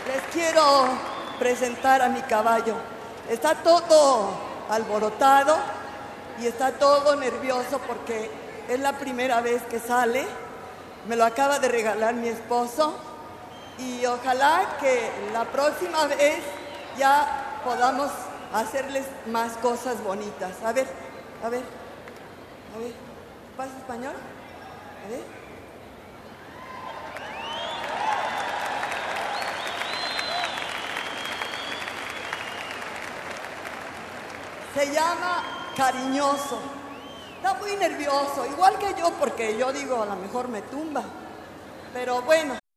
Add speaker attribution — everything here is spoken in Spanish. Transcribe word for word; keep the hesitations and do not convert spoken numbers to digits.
Speaker 1: Les quiero presentar a mi caballo. Está todo alborotado y está todo nervioso porque es la primera vez que sale. Me lo acaba de regalar mi esposo y ojalá que la próxima vez ya podamos hacerles más cosas bonitas. A ver, a ver, a ver. ¿Pasa español? A ver. Se llama Cariñoso. Está muy nervioso, igual que yo, porque yo digo, a lo mejor me tumba. Pero bueno.